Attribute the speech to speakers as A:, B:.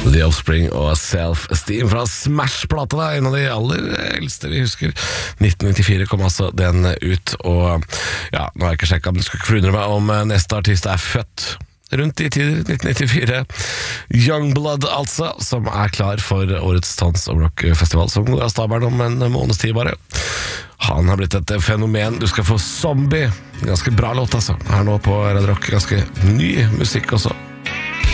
A: The Offspring og Self-Esteem fra Smash-plata da, en av de aller eldste vi husker. 1994 kom altså den ut, og ja, nå har jeg ikke sjekket, men du skal ikke forundre meg om neste artist er født rundt i tider, 1994. Youngblood altså, som er klar for årets Tons og Rock-festival, som går av stabelen om en måneds tid bare. Han har blitt et fenomen. Du skal få Zombie, ganske bra låt altså, her nå på Radio Rock, ganske ny musikk også.